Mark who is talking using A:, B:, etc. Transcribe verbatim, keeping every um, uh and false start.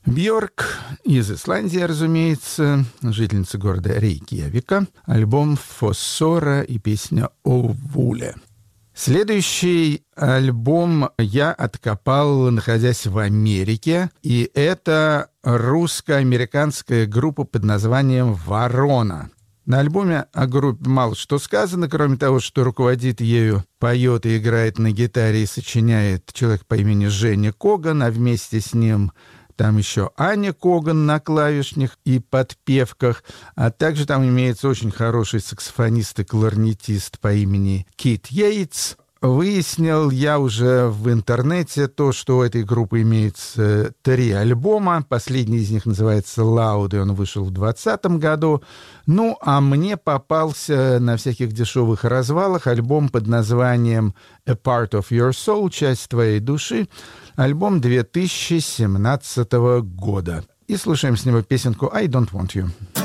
A: Бьорк из Исландии, разумеется, жительница города Рейкьявика. Альбом «Фоссора» и песня «О Вуле». Следующий альбом я откопал, находясь в Америке, и это русско-американская группа под названием «Ворона». На альбоме о группе мало что сказано, кроме того, что руководит ею, поет и играет на гитаре и сочиняет человек по имени Женя Коган, а вместе с ним там еще Аня Коган на клавишных и подпевках, а также там имеется очень хороший саксофонист и кларнетист по имени Кит Йейтс. Выяснил я уже в интернете то, что у этой группы имеется три альбома. Последний из них называется «Loud», и он вышел в двадцатом году. Ну, а мне попался на всяких дешевых развалах альбом под названием «A Part of Your Soul», «Часть твоей души», альбом две тысячи семнадцатого года. И слушаем с него песенку «I Don't Want You».